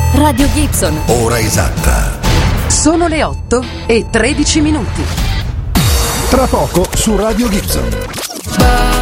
Radio Gibson. Ora esatta. Sono le 8:13. Tra poco su Radio Gibson.